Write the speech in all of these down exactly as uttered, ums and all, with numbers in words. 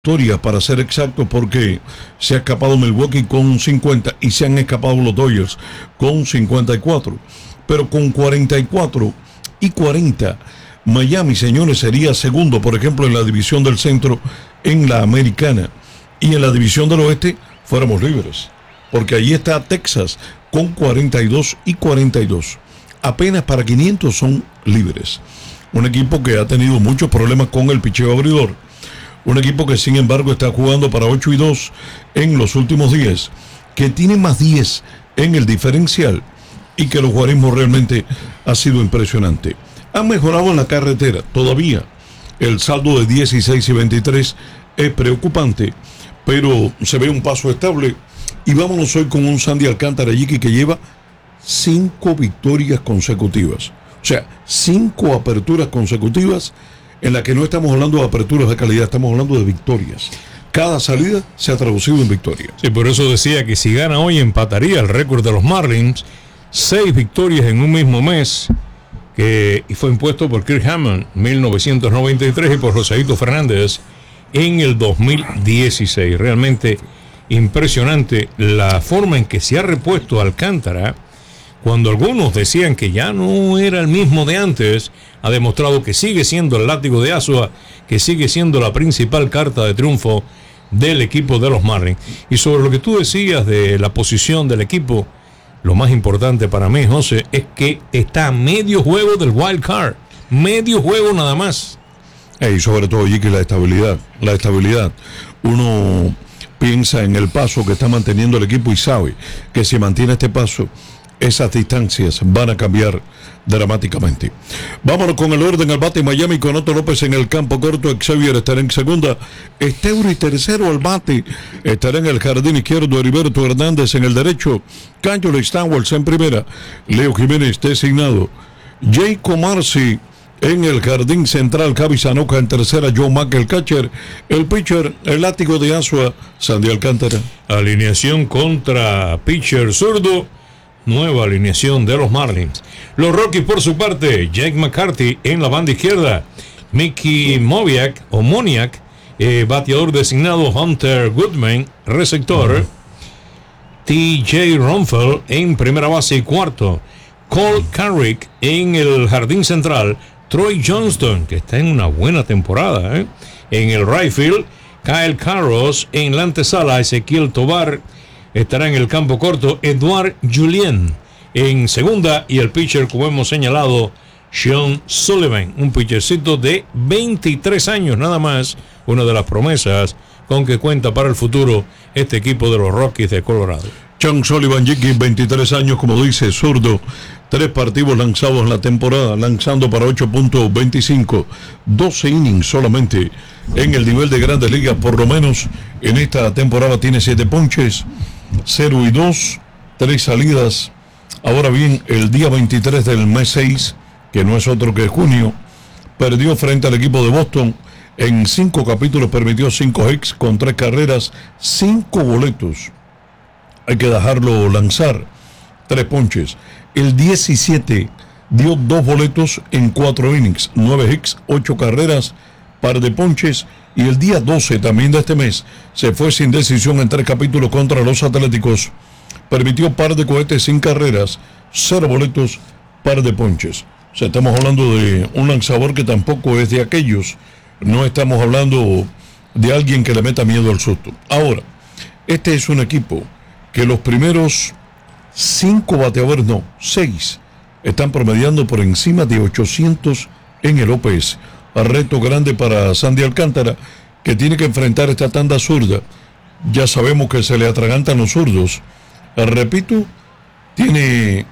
victorias para ser exacto, porque se ha escapado Milwaukee con cincuenta y se han escapado los Dodgers con cincuenta y cuatro, pero con cuarenta y cuatro y cuarenta Miami, señores, sería segundo, por ejemplo, en la división del centro en la americana, y en la división del oeste fuéramos libres, porque allí está Texas con cuarenta y dos y cuarenta y dos, apenas para quinientos son libres. Un equipo que ha tenido muchos problemas con el picheo abridor. Un equipo que sin embargo está jugando para ocho y dos en los últimos diez, que tiene más diez en el diferencial y que los guarismos realmente ha sido impresionante. Han mejorado en la carretera, todavía el saldo de dieciséis y veintitrés es preocupante, pero se ve un paso estable. Y vámonos hoy con un Sandy Alcántara Yiqui que lleva cinco victorias consecutivas, o sea, cinco aperturas consecutivas en la que no estamos hablando de aperturas de calidad, estamos hablando de victorias. Cada salida se ha traducido en victoria. Sí, por eso decía que si gana hoy empataría el récord de los Marlins. Seis victorias en un mismo mes, que fue impuesto por Kirk Hammond en mil novecientos noventa y tres y por Joséito Fernández en el dos mil dieciséis. Realmente impresionante la forma en que se ha repuesto Alcántara. Cuando algunos decían que ya no era el mismo de antes, ha demostrado que sigue siendo el látigo de Asua, que sigue siendo la principal carta de triunfo del equipo de los Marlins. Y sobre lo que tú decías de la posición del equipo, lo más importante para mí, José, es que está a medio juego del wild card, medio juego nada más. Y sobre todo, Yiqui, la estabilidad, la estabilidad. Uno piensa en el paso que está manteniendo el equipo y sabe que si mantiene este paso, esas distancias van a cambiar dramáticamente. Vámonos con el orden al bate. Miami con Otto López en el campo corto. Xavier estará en segunda. Esteuri tercero al bate. Estará en el jardín izquierdo Heriberto Hernández en el derecho. Cayo Stanwells en primera. Leo Jiménez designado. Jacob Marcy en el jardín central. Javi Sanoca en tercera. Joe Mack el catcher. El pitcher, el látigo de Asua, Sandy Alcántara. Alineación contra pitcher zurdo. Nueva alineación de los Marlins. Los Rockies por su parte, Jake McCarthy en la banda izquierda, Mickey Moviak o Moniak, eh, bateador designado, Hunter Goodman, receptor, uh-huh. T J Rumfeld en primera base y cuarto, Cole Carrick en el jardín central, Troy Johnston, que está en una buena temporada, ¿eh? en el right field, Kyle Carros en la antesala, Ezequiel Tovar estará en el campo corto, Edouard Julien en segunda, y el pitcher, como hemos señalado, Sean Sullivan, un pitchercito de veintitrés años nada más, una de las promesas con que cuenta para el futuro este equipo de los Rockies de Colorado. Sean Sullivan, Yiqui, veintitrés años, como dice, zurdo, tres partidos lanzados en la temporada, lanzando para ocho punto veinticinco, doce innings solamente en el nivel de Grandes Ligas, por lo menos en esta temporada tiene siete ponches, cero y dos, tres salidas. Ahora bien, el día veintitrés del mes seis, que no es otro que junio, perdió frente al equipo de Boston. En cinco capítulos permitió cinco hits con tres carreras, cinco boletos. Hay que dejarlo lanzar, tres ponches. El diecisiete dio dos boletos en cuatro innings, nueve hits, ocho carreras, par de ponches. Y el día doce también de este mes se fue sin decisión en tres capítulos contra los Atléticos. Permitió par de cohetes sin carreras, cero boletos, par de ponches. O sea, estamos hablando de un lanzador que tampoco es de aquellos. No estamos hablando de alguien que le meta miedo al susto. Ahora, este es un equipo que los primeros cinco bateadores, no, seis, están promediando por encima de ochocientos en el O P S. Reto grande para Sandy Alcántara, que tiene que enfrentar esta tanda zurda. Ya sabemos que se le atragantan los zurdos. Repito, tiene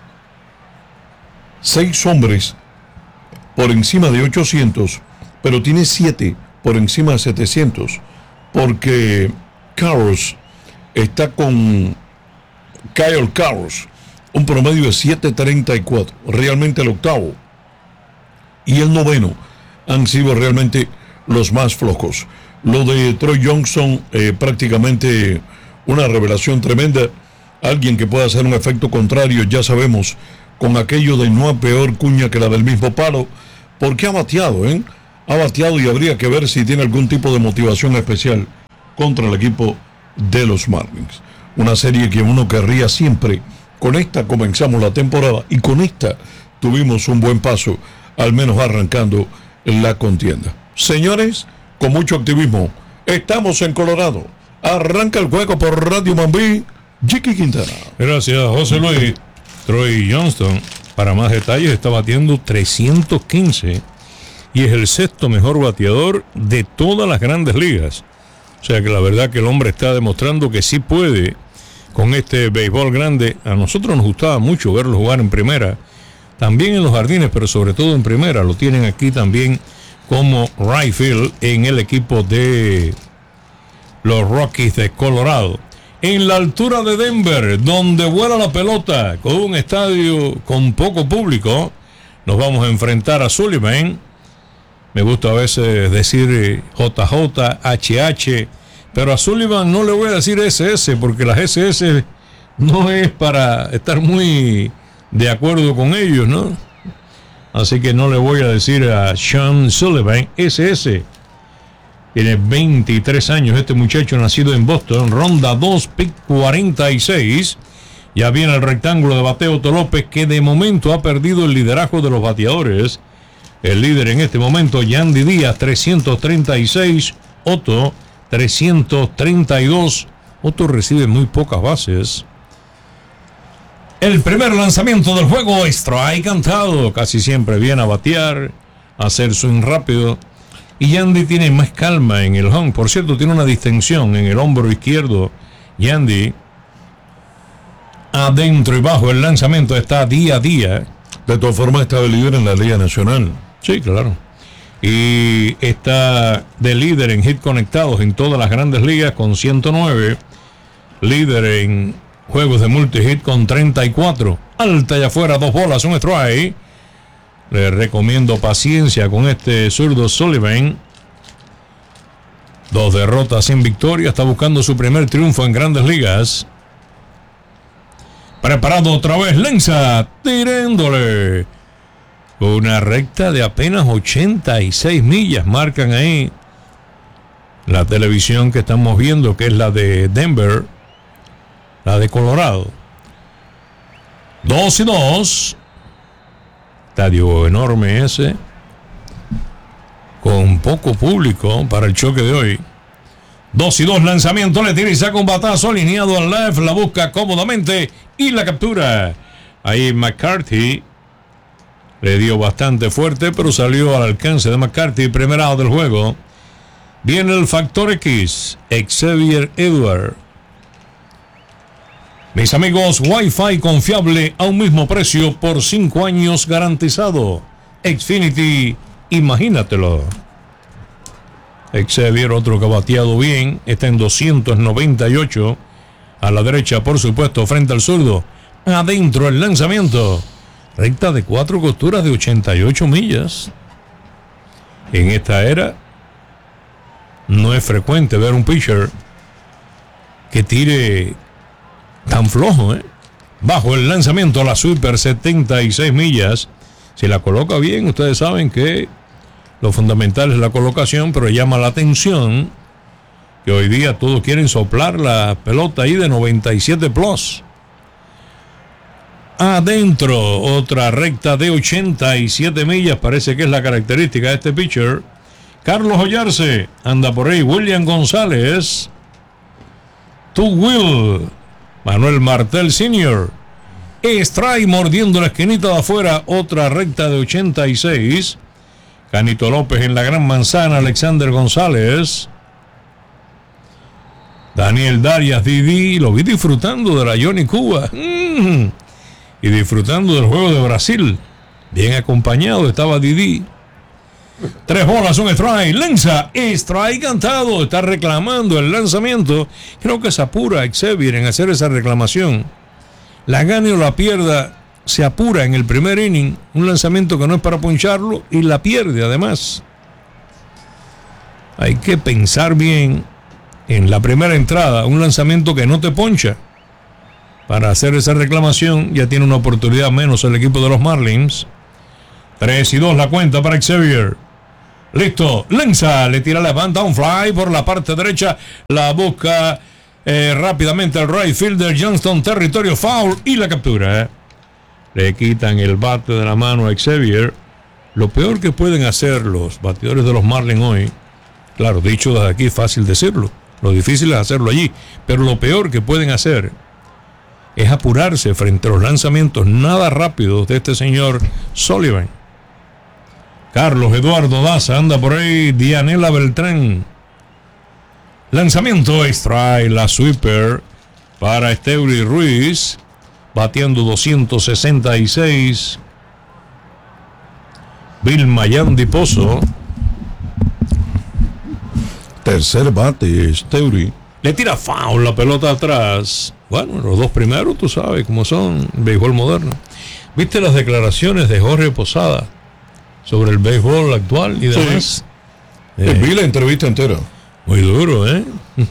seis hombres por encima de ochocientos, pero tiene siete por encima de setecientos, porque Carros está con Kyle Carros, un promedio de siete treinta y cuatro, realmente el octavo, y el noveno han sido realmente los más flojos. Lo de Troy Johnson, eh, prácticamente una revelación tremenda. Alguien que pueda hacer un efecto contrario, ya sabemos, con aquello de no a peor cuña que la del mismo palo, porque ha bateado, ¿eh? Ha bateado y habría que ver si tiene algún tipo de motivación especial contra el equipo de los Marlins. Una serie que uno querría siempre. Con esta comenzamos la temporada y con esta tuvimos un buen paso, al menos arrancando la contienda. Señores, con mucho activismo, estamos en Colorado. Arranca el juego por Radio Mambí, Jiki Quintana. Gracias, José Luis. Troy Johnston, para más detalles, está batiendo trescientos quince y es el sexto mejor bateador de todas las grandes ligas. O sea que la verdad que el hombre está demostrando que sí puede con este béisbol grande. A nosotros nos gustaba mucho verlo jugar en primera, también en los jardines, pero sobre todo en primera. Lo tienen aquí también como right field en el equipo de los Rockies de Colorado. En la altura de Denver, donde vuela la pelota, con un estadio con poco público, nos vamos a enfrentar a Sullivan. Me gusta a veces decir J J, H H, pero a Sullivan no le voy a decir S S, porque las S S no es para estar muy de acuerdo con ellos, ¿no? Así que no le voy a decir a Sean Sullivan S S. Tiene veintitrés años este muchacho, nacido en Boston, ronda dos, pick cuarenta y seis. Ya viene el rectángulo de bateo Otto López, que de momento ha perdido el liderazgo de los bateadores. El líder en este momento, Yandy Díaz, trescientos treinta y seis, Otto, trescientos treinta y dos. Otto recibe muy pocas bases. El primer lanzamiento del juego, strike cantado. Casi siempre viene a batear, a hacer swing rápido. Y Yandy tiene más calma en el home. Por cierto, tiene una distensión en el hombro izquierdo. Yandy, adentro y bajo el lanzamiento, está día a día. De todas formas, está de líder en la Liga Nacional. Sí, claro. Y está de líder en hit conectados en todas las grandes ligas con ciento nueve. Líder en juegos de multihit con treinta y cuatro. Alta y afuera, dos bolas, un strike. Le recomiendo paciencia con este zurdo Sullivan. Dos derrotas sin victoria. Está buscando su primer triunfo en grandes ligas. Preparado otra vez, lanza, tirándole. Una recta de apenas ochenta y seis millas. Marcan ahí la televisión que estamos viendo, que es la de Denver, la de Colorado. Dos y dos. Estadio enorme ese, con poco público para el choque de hoy. Dos y dos, lanzamiento, le tira y saca un batazo alineado al left, la busca cómodamente y la captura. Ahí McCarthy le dio bastante fuerte, pero salió al alcance de McCarthy. Primer out del juego. Viene el factor X, Xavier Edward. Mis amigos, Wi-Fi confiable a un mismo precio por cinco años garantizado. Xfinity, imagínatelo. Xavier, otro que ha bateado bien, está en doscientos noventa y ocho. A la derecha, por supuesto, frente al zurdo. Adentro el lanzamiento. Recta de cuatro costuras de ochenta y ocho millas. En esta era, no es frecuente ver un pitcher que tire tan flojo, ¿eh? Bajo el lanzamiento, la sweeper, setenta y seis millas. Si la coloca bien, ustedes saben que lo fundamental es la colocación, pero llama la atención que hoy día todos quieren soplar la pelota ahí de noventa y siete plus. Adentro, otra recta de ochenta y siete millas, parece que es la característica de este pitcher. Carlos Ollarse anda por ahí. William González, To Will, Manuel Martel senior Strike mordiendo la esquinita de afuera. Otra recta de ochenta y seis. Canito López en la gran manzana. Alexander González, Daniel Darias, Didi. Lo vi disfrutando de la Johnny Cuba. Mm. Y disfrutando del juego de Brasil. Bien acompañado estaba Didi. Tres bolas, un strike. Lanza, strike cantado. Está reclamando el lanzamiento. Creo que se apura Xavier en hacer esa reclamación. La gane o la pierda, se apura en el primer inning. Un lanzamiento que no es para poncharlo y la pierde además. Hay que pensar bien en la primera entrada. Un lanzamiento que no te poncha. Para hacer esa reclamación ya tiene una oportunidad menos el equipo de los Marlins. tres y dos la cuenta para Xavier. Listo, lanza, le tira la banda, un fly por la parte derecha, la busca eh, rápidamente el right fielder Johnston, territorio foul y la captura. Eh. Le quitan el bate de la mano a Xavier. Lo peor que pueden hacer los bateadores de los Marlins hoy, claro, dicho desde aquí, fácil decirlo, lo difícil es hacerlo allí, pero lo peor que pueden hacer es apurarse frente a los lanzamientos nada rápidos de este señor Sullivan. Carlos Eduardo Daza anda por ahí, Dianela Beltrán. Lanzamiento strike, la sweeper para Esteury Ruiz, bateando doscientos sesenta y seis. Vilma Yandy Pozo. Tercer bate, Esteury. Le tira foul la pelota atrás. Bueno, los dos primeros, tú sabes cómo son, béisbol moderno. ¿Viste las declaraciones de Jorge Posada sobre el béisbol actual y demás? Sí. Eh, Vi la entrevista entera. Muy duro, ¿eh?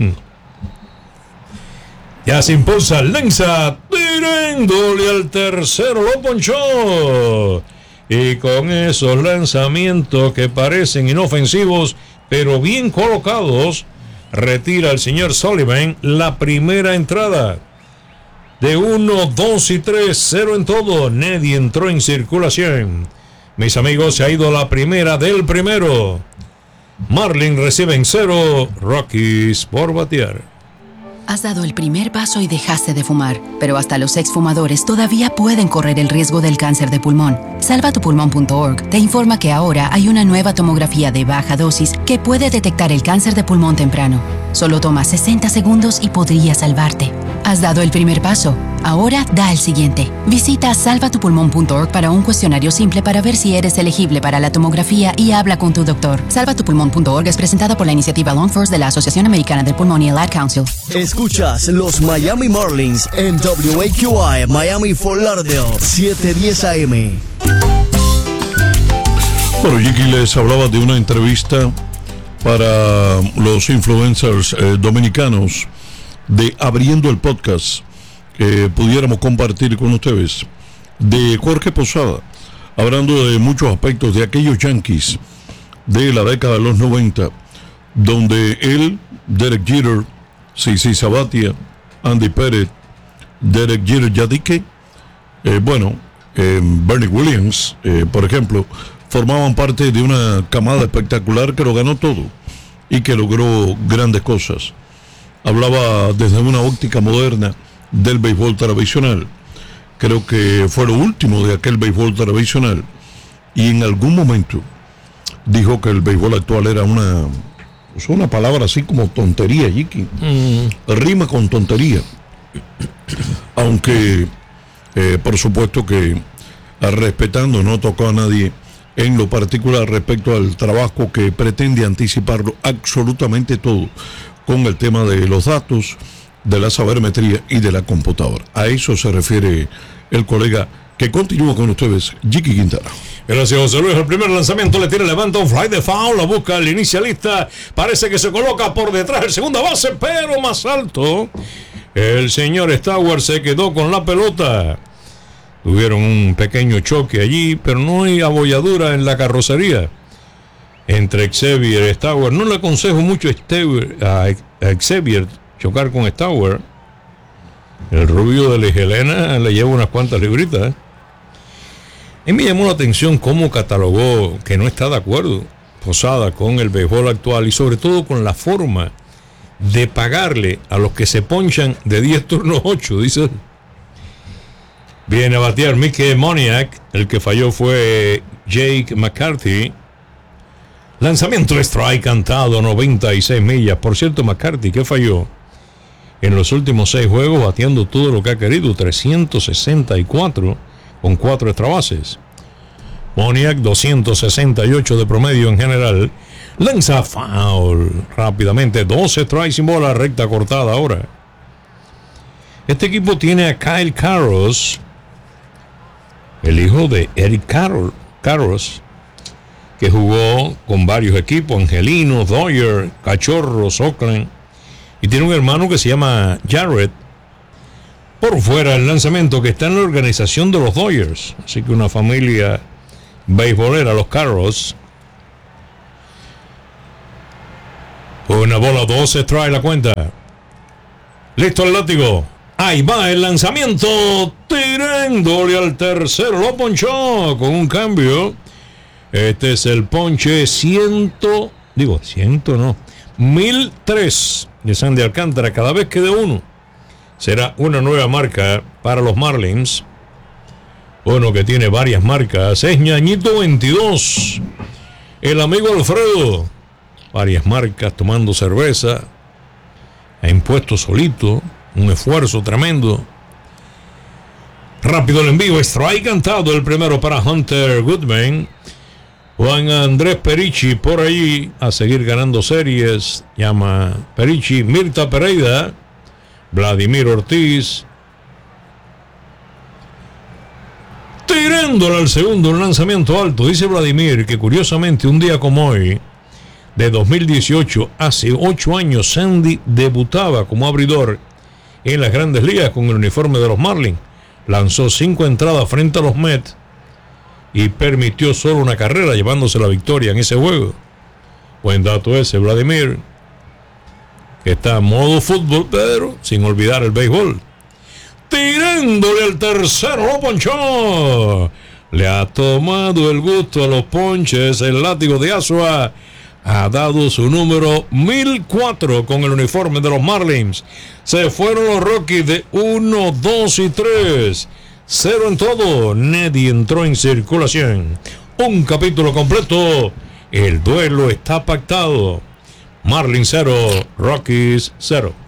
Ya se impulsa, lanza, tirándole al tercero, lo ponchó. Y con esos lanzamientos que parecen inofensivos, pero bien colocados, retira el señor Sullivan la primera entrada. De uno, dos y tres, cero en todo. Nadie entró en circulación. Mis amigos, se ha ido la primera del primero. Marlins reciben cero, Rockies por batear. Has dado el primer paso y dejaste de fumar, pero hasta los exfumadores todavía pueden correr el riesgo del cáncer de pulmón. salva tu pulmón punto org te informa que ahora hay una nueva tomografía de baja dosis que puede detectar el cáncer de pulmón temprano. Solo toma sesenta segundos y podría salvarte. Has dado el primer paso. Ahora da el siguiente. Visita salva tu pulmón punto org para un cuestionario simple para ver si eres elegible para la tomografía y habla con tu doctor. salva tu pulmón punto org es presentada por la iniciativa Lung First de la Asociación Americana del Pulmón y el Ad Council. Escuchas los Miami Marlins en W A Q I Miami Fort Lauderdale siete diez A M. Bueno, Jiki les hablaba de una entrevista para los influencers eh, dominicanos de Abriendo el Podcast que pudiéramos compartir con ustedes, de Jorge Posada, hablando de muchos aspectos de aquellos Yankees de la década de los noventa, donde él, Derek Jeter, CC Sabathia, Andy Pettitte, Derek Jeter Yadique, eh, bueno, eh, Bernie Williams, eh, por ejemplo, formaban parte de una camada espectacular que lo ganó todo y que logró grandes cosas. Hablaba desde una óptica moderna del béisbol tradicional. Creo que fue lo último de aquel béisbol tradicional, y en algún momento dijo que el béisbol actual era una, usó una palabra así como tontería, Jiki. Mm. Rima con tontería. Aunque, eh, por supuesto que respetando, no tocó a nadie en lo particular respecto al trabajo que pretende anticiparlo absolutamente todo con el tema de los datos, de la sabermetría y de la computadora. A eso se refiere el colega que continúa con ustedes, Jiki Quintana. Gracias, José Luis. El primer lanzamiento le tira, levanta un fly de foul, la busca el inicialista, parece que se coloca por detrás el segunda base, pero más alto. El señor Stowers se quedó con la pelota. Tuvieron un pequeño choque allí, pero no hay abolladura en la carrocería entre Xavier y Stowers. No le aconsejo mucho a, Stewart, a, a Xavier chocar con Stowers. El rubio de la Helena le lleva unas cuantas libritas. ¿eh? Y me llamó la atención cómo catalogó que no está de acuerdo Posada con el béisbol actual y sobre todo con la forma de pagarle a los que se ponchan de diez turnos ocho, dice él. Viene a batear Mickey Moniak, el que falló fue Jake McCarthy. Lanzamiento de strike cantado, noventa y seis millas. Por cierto, McCarthy, que falló en los últimos seis juegos, bateando todo lo que ha querido, trescientos sesenta y cuatro con cuatro extra bases. Moniak, doscientos sesenta y ocho de promedio en general. Lanza foul rápidamente, doce strikes sin bola, recta cortada ahora. Este equipo tiene a Kyle Karros, el hijo de Eric Carroll, Karros, que jugó con varios equipos, Angelinos, Dodgers, Cachorros, Oakland, y tiene un hermano que se llama Jarrett. Por fuera el lanzamiento que está en la organización de los Dodgers, así que una familia beisbolera, los Karros. Una bola, dos strike la cuenta. Listo el látigo. Ahí va el lanzamiento. Tirándole al tercero. Lo ponchó con un cambio. Este es el ponche ciento. Digo, ciento no. mil tres de Sandy Alcántara. Cada vez que de uno. Será una nueva marca para los Marlins. Uno que tiene varias marcas. Es Ñañito veintidós. El amigo Alfredo. Varias marcas tomando cerveza. Ha impuesto solito. Un esfuerzo tremendo. Rápido el envío. Strike cantado. El primero para Hunter Goodman. Juan Andrés Perichi por ahí a seguir ganando series. Llama Perichi. Mirta Pereira. Vladimir Ortiz. Tirándole al segundo, un lanzamiento alto. Dice Vladimir que curiosamente un día como hoy de dos mil dieciocho, hace ocho años, Sandy debutaba como abridor en las Grandes Ligas con el uniforme de los Marlins. Lanzó cinco entradas frente a los Mets y permitió solo una carrera, llevándose la victoria en ese juego. Buen dato ese, Vladimir, que está en modo fútbol, pero sin olvidar el béisbol. Tirándole al tercero, lo ponchó. Le ha tomado el gusto a los ponches. El látigo de Azua ha dado su número mil cuatro con el uniforme de los Marlins. Se fueron los Rockies de uno, dos y tres. Cero en todo. Nadie entró en circulación. Un capítulo completo. El duelo está pactado. Marlins cero, Rockies cero.